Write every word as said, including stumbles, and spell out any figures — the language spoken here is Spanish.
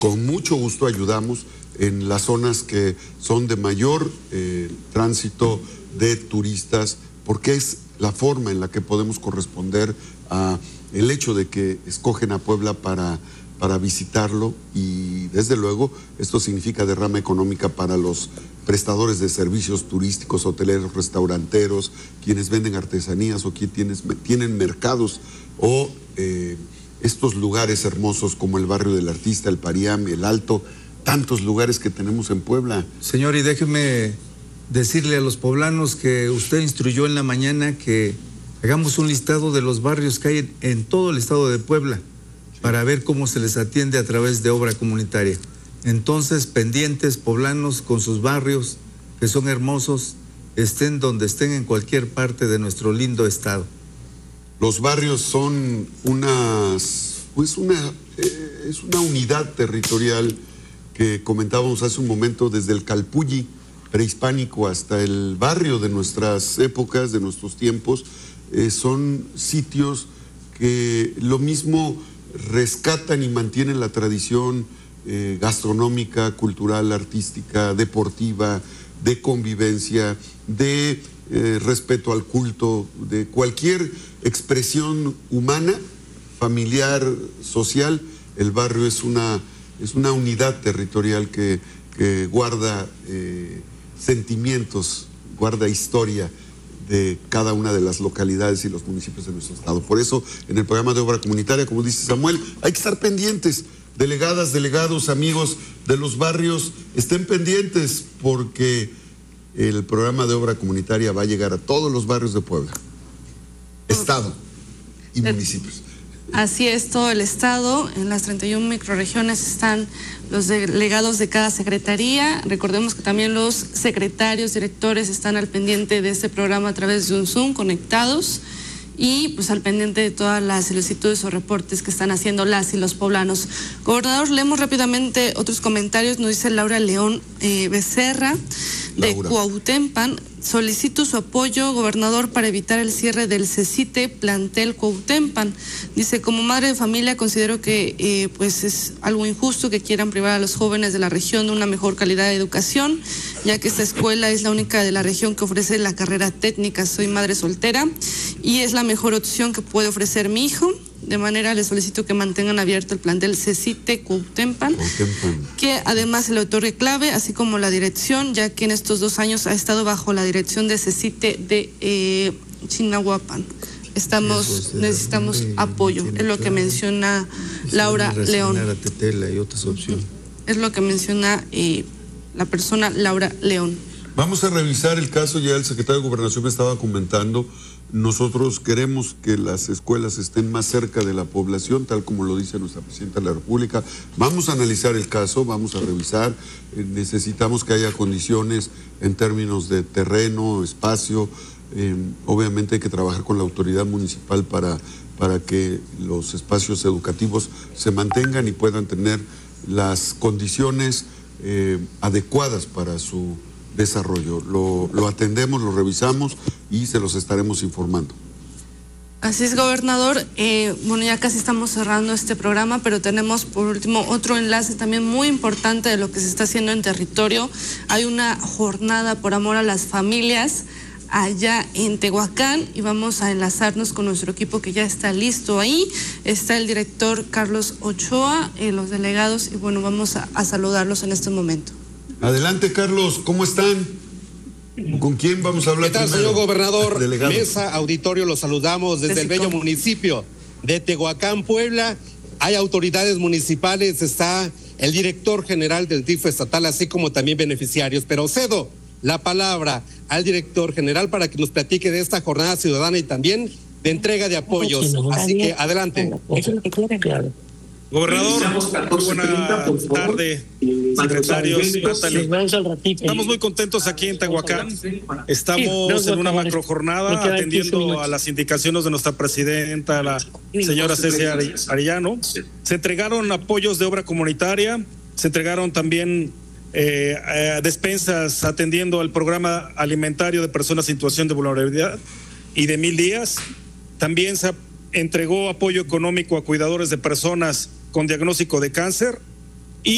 con mucho gusto ayudamos en las zonas que son de mayor eh, tránsito de turistas, porque es la forma en la que podemos corresponder a el hecho de que escogen a Puebla para, para visitarlo, y desde luego esto significa derrama económica para los prestadores de servicios turísticos, hoteleros, restauranteros, quienes venden artesanías o quienes tienen mercados o eh, estos lugares hermosos como el barrio del Artista, el Pariam, el Alto, tantos lugares que tenemos en Puebla. Señor, y déjeme decirle a los poblanos que usted instruyó en la mañana que hagamos un listado de los barrios que hay en, en todo el estado de Puebla, sí, para ver cómo se les atiende a través de obra comunitaria. Entonces, pendientes, poblanos, con sus barrios, que son hermosos, estén donde estén en cualquier parte de nuestro lindo estado. Los barrios son unas, pues una, eh, es una unidad territorial que comentábamos hace un momento, desde el Calpulli prehispánico hasta el barrio de nuestras épocas, de nuestros tiempos. Eh, son sitios que lo mismo rescatan y mantienen la tradición eh, gastronómica, cultural, artística, deportiva, de convivencia, de eh, respeto al culto, de cualquier expresión humana, familiar, social. El barrio es una, es una unidad territorial que, que guarda eh, sentimientos, guarda historia de cada una de las localidades y los municipios de nuestro estado. Por eso, en el programa de obra comunitaria, como dice Samuel, hay que estar pendientes. Delegadas, delegados, amigos de los barrios, estén pendientes, porque el programa de obra comunitaria va a llegar a todos los barrios de Puebla, estado y municipios. Así es, todo el estado. En las treinta y una microrregiones están los delegados de cada secretaría. Recordemos que también los secretarios, directores están al pendiente de este programa a través de un Zoom, conectados, y pues al pendiente de todas las solicitudes o reportes que están haciendo las y los poblanos. Gobernador, leemos rápidamente otros comentarios. Nos dice Laura León eh, Becerra, de Laura. Cuautempan: solicito su apoyo, gobernador, para evitar el cierre del CECITE plantel Cuautempan. Dice, como madre de familia considero que eh, pues es algo injusto que quieran privar a los jóvenes de la región de una mejor calidad de educación, ya que esta escuela es la única de la región que ofrece la carrera técnica. Soy madre soltera y es la mejor opción que puede ofrecer mi hijo. De manera, les solicito que mantengan abierto el plantel CECITE Cuautempan, que además se le otorgue clave, así como la dirección, ya que en estos dos años ha estado bajo la dirección de CECITE de eh, Chinahuapan. Estamos, necesitamos apoyo, es lo que menciona Laura León. Y otras opciones. Es lo que menciona eh, la persona Laura León. Vamos a revisar el caso, ya el secretario de Gobernación me estaba comentando. Nosotros queremos que las escuelas estén más cerca de la población, tal como lo dice nuestra presidenta de la República. Vamos a analizar el caso, vamos a revisar. Eh, necesitamos que haya condiciones en términos de terreno, espacio. Eh, obviamente hay que trabajar con la autoridad municipal para, para que los espacios educativos se mantengan y puedan tener las condiciones eh, adecuadas para su desarrollo. Lo, lo atendemos, lo revisamos y se los estaremos informando. Así es, gobernador. Eh, bueno, ya casi estamos cerrando este programa, pero tenemos por último otro enlace también muy importante de lo que se está haciendo en territorio. Hay una jornada por amor a las familias allá en Tehuacán y vamos a enlazarnos con nuestro equipo que ya está listo ahí. Está el director Carlos Ochoa, eh, los delegados, y bueno, vamos a, a saludarlos en este momento. Adelante, Carlos, ¿cómo están? ¿Con quién vamos a hablar? ¿Qué tal, primero? señor gobernador? Delegado. Mesa, auditorio, los saludamos desde el bello municipio de Tehuacán, Puebla. Hay autoridades municipales, está el director general del D I F estatal, así como también beneficiarios, pero cedo la palabra al director general para que nos platique de esta jornada ciudadana y también de entrega de apoyos. Así que adelante. Eso es lo que quiere, claro. Gobernador, muy buena tarde, secretarios, Natalie. Estamos muy contentos aquí en Tehuacán. Estamos en una macro jornada atendiendo a las indicaciones de nuestra presidenta, la señora Cecilia Arellano. Se entregaron apoyos de obra comunitaria, se entregaron también eh, eh, despensas atendiendo al programa alimentario de personas en situación de vulnerabilidad y de mil días. También se entregó apoyo económico a cuidadores de personas con diagnóstico de cáncer